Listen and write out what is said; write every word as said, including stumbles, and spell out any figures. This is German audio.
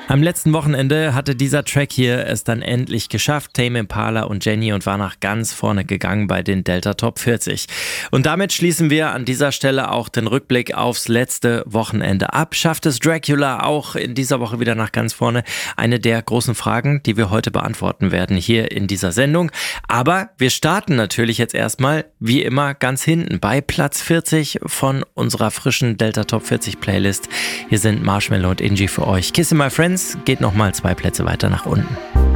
Am letzten Wochenende hatte dieser Track hier es dann endlich geschafft, Tame Impala und Jenny, und war nach ganz vorne gegangen bei den Delta Top vierzig. Und damit schließen wir an dieser Stelle auch den Rückblick aufs letzte Wochenende ab. Schafft es Dracula auch in dieser Woche wieder nach ganz vorne? Eine der großen Fragen, die wir heute beantworten werden hier in dieser Sendung. Aber wir starten natürlich jetzt erstmal, wie immer, ganz hinten bei Platz vierzig von unserer frischen Delta Top vierzig Playlist. Hier sind Marshmello und Inji für euch. Kiss My Friends geht nochmal zwei Plätze weiter nach unten.